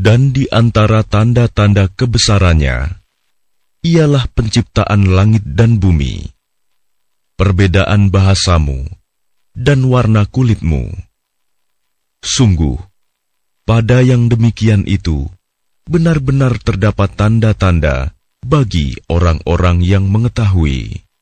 Dan di antara tanda-tanda kebesarannya, ialah penciptaan langit dan bumi, perbedaan bahasamu, dan warna kulitmu. Sungguh, pada yang demikian itu, benar-benar terdapat tanda-tanda bagi orang-orang yang mengetahui.